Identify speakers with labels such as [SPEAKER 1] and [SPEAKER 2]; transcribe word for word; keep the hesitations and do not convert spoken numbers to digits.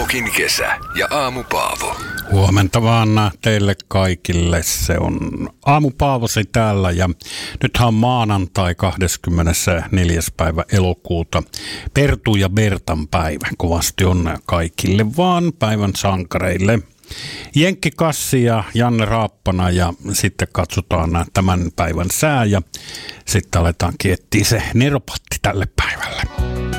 [SPEAKER 1] Stukin kesä ja Aamu Paavo.
[SPEAKER 2] Huomenta vaan teille kaikille. Se on Aamu Paavosi täällä ja nythän on maanantai kahdeskymmenesneljäs päivä elokuuta. Pertu ja Bertan päivä. Kovasti onnea kaikille vaan päivän sankareille. Jenkki Kassi ja Janne Raappana ja sitten katsotaan tämän päivän sää ja sitten aletaankin etsiä se neropatti tälle päivälle.